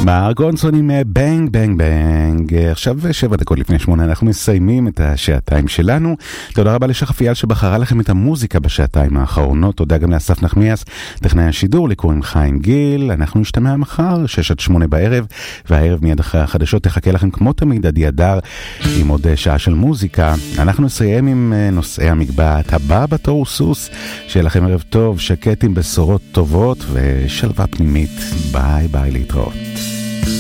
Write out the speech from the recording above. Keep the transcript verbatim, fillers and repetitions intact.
מרק רונסון עם בנג בנג בנג. עכשיו שבע דקות לפני שמונה אנחנו מסיימים את השעתיים שלנו. תודה רבה לשחף אייל שבחרה לכם את המוזיקה בשעתיים האחרונות. תודה גם לאסף נחמיאס טכנאי השידור, לקוראים חיים גיל. אנחנו נשתמע מחר שש עד שמונה בערב, והערב מיד אחרי החדשות תחכה לכם כמו תמיד עדי אדר עם עוד שעה של מוזיקה. אנחנו נסיים עם נושאי המגבעת. הבא בתור הוא סוס. שיהיה לכם ערב טוב, שקט עם בשורות טובות ושלווה פנימית. ביי ביי, להתראות.